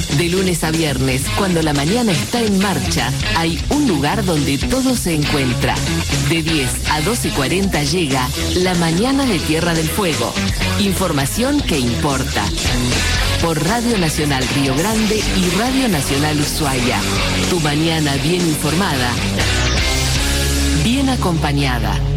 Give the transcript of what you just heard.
De lunes a viernes, cuando la mañana está en marcha, hay un lugar donde todo se encuentra. De 10 a 12:40 llega La Mañana de Tierra del Fuego. Información que importa. Por Radio Nacional Río Grande y Radio Nacional Ushuaia. Tu mañana bien informada, bien acompañada.